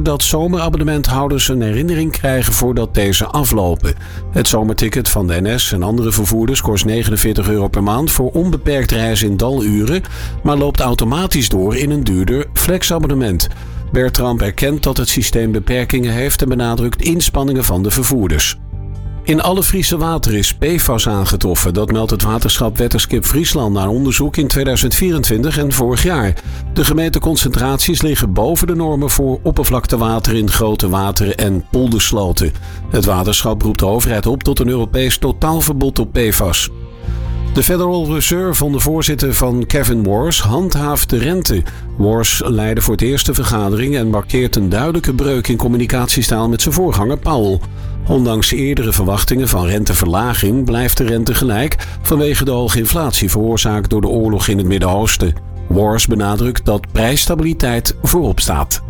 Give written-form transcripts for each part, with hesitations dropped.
dat zomerabonnementhouders een herinnering krijgen voordat deze aflopen. Het zomerticket van de NS en andere vervoerders kost €49 per maand voor onbeperkt reizen in daluren, maar loopt automatisch door in een duurder flexabonnement. Bertramp erkent dat het systeem beperkingen heeft en benadrukt inspanningen van de vervoerders. In alle Friese water is PFAS aangetroffen. Dat meldt het waterschap Wetterskip Friesland na onderzoek in 2024 en vorig jaar. De gemeten concentraties liggen boven de normen voor oppervlaktewater in grote wateren en poldersloten. Het waterschap roept de overheid op tot een Europees totaalverbod op PFAS. De Federal Reserve onder voorzitter van Kevin Warsh handhaaft de rente. Warsh leidde voor het eerst de vergadering en markeert een duidelijke breuk in communicatiestijl met zijn voorganger Powell. Ondanks eerdere verwachtingen van renteverlaging blijft de rente gelijk vanwege de hoge inflatie veroorzaakt door de oorlog in het Midden-Oosten. Warsh benadrukt dat prijsstabiliteit voorop staat.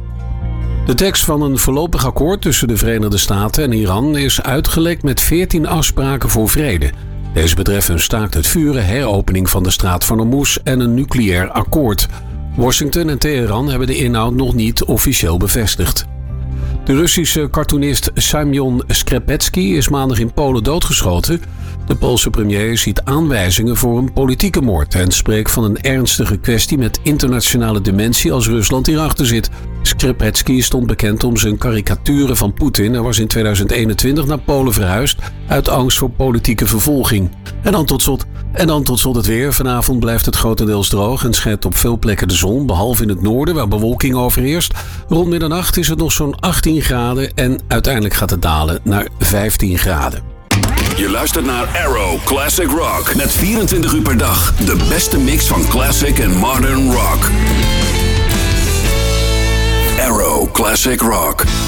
De tekst van een voorlopig akkoord tussen de Verenigde Staten en Iran is uitgelekt met 14 afspraken voor vrede. Deze betreffen een staakt het vuren, heropening van de Straat van Hormuz en een nucleair akkoord. Washington en Teheran hebben de inhoud nog niet officieel bevestigd. De Russische cartoonist Semyon Skrepetsky is maandag in Polen doodgeschoten. De Poolse premier ziet aanwijzingen voor een politieke moord en spreekt van een ernstige kwestie met internationale dimensie als Rusland hierachter zit. Skrepetsky stond bekend om zijn karikaturen van Poetin en was in 2021 naar Polen verhuisd uit angst voor politieke vervolging. En dan tot slot het weer. Vanavond blijft het grotendeels droog en schijnt op veel plekken de zon, behalve in het noorden waar bewolking overheerst. Rond middernacht is het nog zo'n 18 graden en uiteindelijk gaat het dalen naar 15 graden. Je luistert naar Arrow Classic Rock met 24 uur per dag de beste mix van classic en modern rock. Arrow Classic Rock.